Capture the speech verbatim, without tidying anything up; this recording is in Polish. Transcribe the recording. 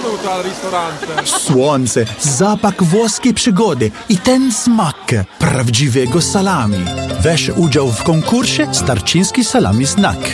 al ristorante. Słońce, zapach włoskiej przygody i ten smak prawdziwego salami. Weź udział w konkursie Starczyński Salami Znak.